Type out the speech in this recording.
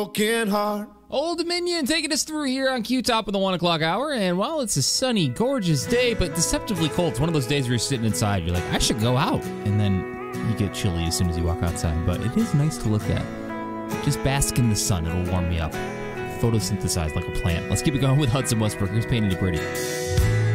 broken heart. Old Dominion taking us through here on Q-Top in the 1 o'clock hour. And while it's a sunny, gorgeous day, but deceptively cold, it's one of those days where you're sitting inside. You're like, I should go out. And then you get chilly as soon as you walk outside. But it is nice to look at. Just bask in the sun. It'll warm me up. Photosynthesize like a plant. Let's keep it going with Hudson Westbrook. Here's Painted to Pretty.